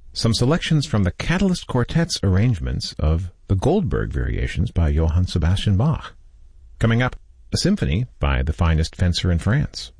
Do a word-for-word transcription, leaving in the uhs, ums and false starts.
some selections from the Catalyst Quartet's arrangements of the Goldberg Variations by Johann Sebastian Bach. Coming up, a symphony by the finest fencer in France.